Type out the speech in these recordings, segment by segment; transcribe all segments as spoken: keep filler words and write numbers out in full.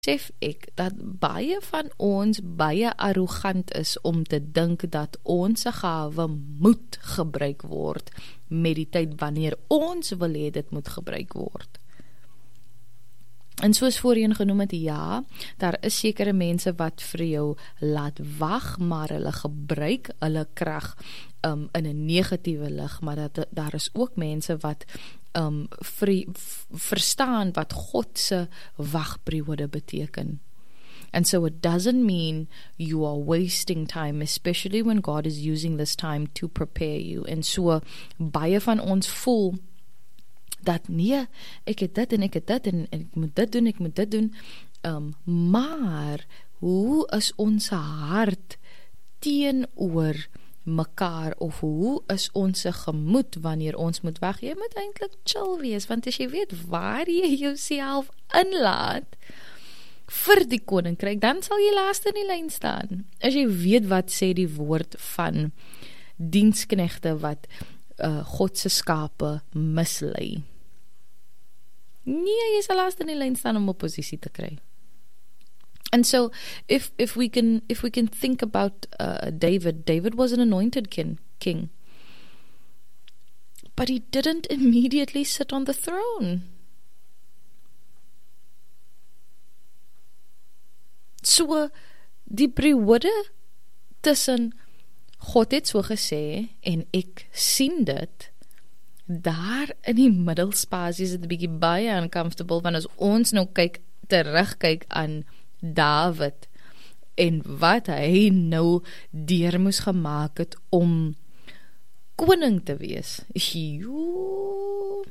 besef ek dat baie van ons baie arrogant is om te dink dat ons gawe moet gebruik word met die tyd wanneer ons wil hê dit moet gebruik word. En soos voorheen genoem het, ja, daar is sekere mense wat vir jou laat wag, maar hulle gebruik hulle krag um, in 'n negatiewe lig, maar dat, daar is ook mense wat um, vir, verstaan wat God se wagperiode beteken. And so it doesn't mean you are wasting time, especially when God is using this time to prepare you. En so baie van ons voel dat nee, ek het dit en ek het dit en, en ek moet dit doen, ek moet dit doen. Um, maar hoe is ons hart teenoor mekaar, of hoe is ons gemoed wanneer ons moet weg? Jy moet eintlik chill wees, want as jy weet waar jy jouself inlaat vir die koninkryk, dan sal jy laaste in die lyn staan. As jy weet wat sê die woord van diensknegte wat uh, God se skape mislei. Nee, jy sal laaste in die lyn staan om 'n posisie te kry. And so, if if we can if we can think about uh, David, David was an anointed king, king, but he didn't immediately sit on the throne. So, die periode tussen God het so gesê en ek sien dit, daar in die middelspasie is dit 'n bietjie baie uncomfortable, want as ons nou kyk, terugkyk aan David en wat hy nou deur moes gemaak het om koning te wees. Jo,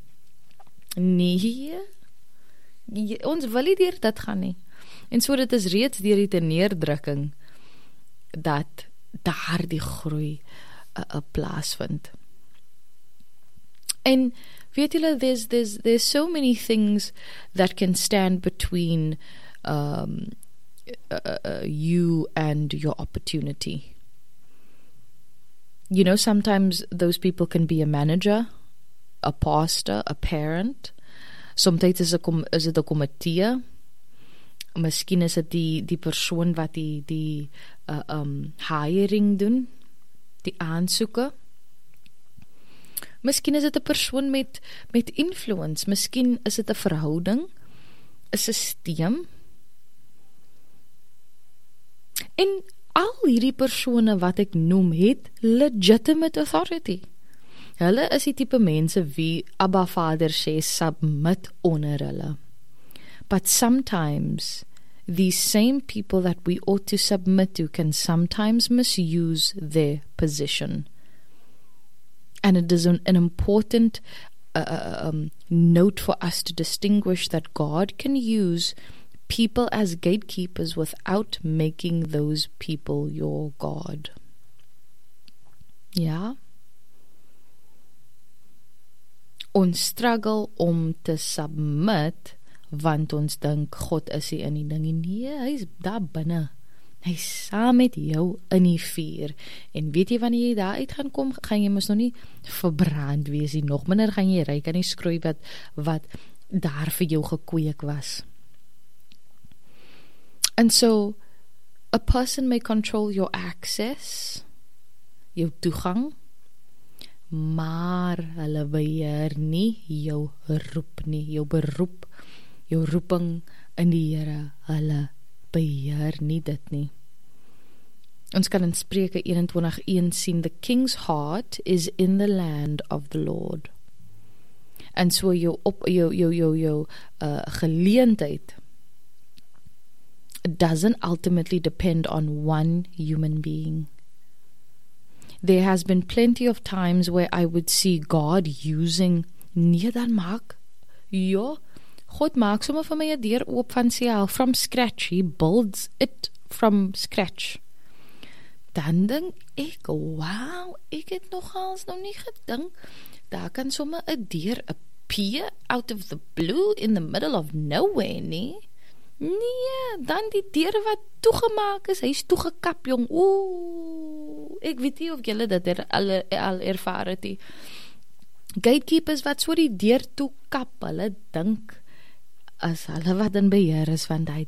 nee, ons wil nie deur dit gaan nie. En so dit is reeds deur die neerdrukking dat daar die groei uh, uh, plaasvind. En weet julle, there's, there's, there's so many things that can stand between um, uh, uh, you and your opportunity. You know, sometimes those people can be a manager, a pastor, a parent. Sometimes is, is it 'n komitee. Miskien is dit die, die persoon wat die, die uh, um, hiring doen, die aansoeke. Miskien is dit 'n persoon met, met influence, miskien is dit 'n verhouding, 'n sisteem. En al hierdie persone wat ek noem, het legitimate authority. Hulle is die tipe mense wie Abba Vader sê, submit onder hulle. But sometimes, these same people that we ought to submit to can sometimes misuse their position. And it is an, an important uh, um, note for us to distinguish that God can use people as gatekeepers without making those people your God. Ja? Ons struggle om te submit, want ons dink God is nie in die ding. Nee, hy is daar binne. Hy is saam met jou in die vuur. En weet jy, wanneer jy daar uit gaan kom, gaan jy mos nog nie verbrand wees nie. Nog minder gaan jy ryk aan die skroei wat, wat daar vir jou gekweek was. And so, a person may control your access, jou toegang, maar hulle beheer nie jou roep nie, jou beroep, jou roeping in die Here, hulle beheer nie dit nie. Ons kan in Spreuke eenentwintig een sien, the king's heart is in the land of the Lord. En so jou op jou jou jou jou uh, geleentheid doesn't ultimately depend on one human being. There has been plenty of times where I would see God using, nee, dan maak, ja, God maak sommer vir my 'n deur oop van self, from scratch. He builds it from scratch. Dan dink ek, wow, ek het nogals nog nie gedink, daar kan sommer 'n deur appear out of the blue in the middle of nowhere, nie? Nee, dan die deur wat toegemaak is, hy is toegekap, jong. Oeh, ek weet nie of julle dit er, al, al ervaar het nie. Gatekeepers wat so die deur toekap, hulle dink, is hulle wat in beheer is van daai